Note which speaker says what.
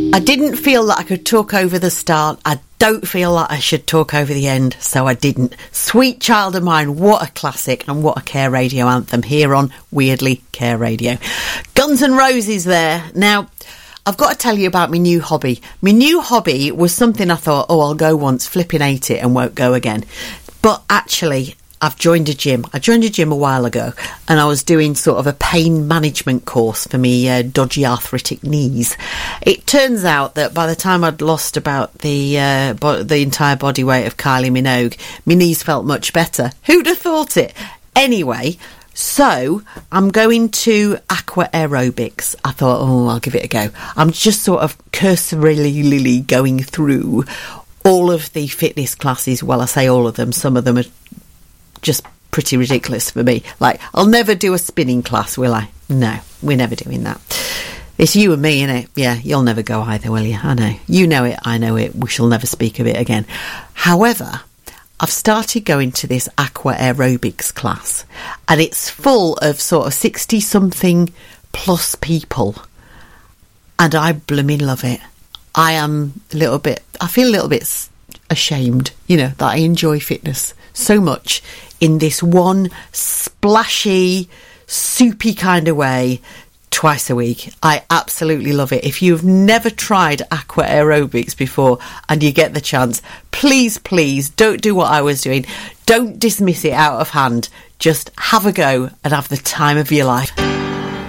Speaker 1: I didn't feel that I could talk over the start. I don't feel that I should talk over the end, so I didn't. Sweet Child of Mine, what a classic and what a Care Radio anthem here on Weirdly Care Radio. Guns N' Roses there. Now, I've got to tell you about my new hobby. My new hobby was something I thought, I'll go once, flipping hate it and won't go again. But actually, I've joined a gym. I joined a gym a while ago and I was doing sort of a pain management course for me dodgy arthritic knees. It turns out that by the time I'd lost about the entire body weight of Kylie Minogue, my knees felt much better. Who'd have thought it? Anyway, so I'm going to aqua aerobics. I thought, I'll give it a go. I'm just sort of cursorily going through all of the fitness classes. Well, I say all of them. Some of them are just pretty ridiculous for me. Like, I'll never do a spinning class, will I? No, we're never doing that. It's you and me, innit? Yeah, you'll never go either, will you? I know. You know it, I know it. We shall never speak of it again. However, I've started going to this aqua aerobics class and it's full of sort of 60-something plus people. And I blooming love it. I feel a little bit ashamed, that I enjoy fitness so much in this one splashy, soupy kind of way twice a week. I absolutely love it. If you've never tried aqua aerobics before and you get the chance, please don't do what I was doing. Don't dismiss it out of hand. Just have a go and have the time of your life.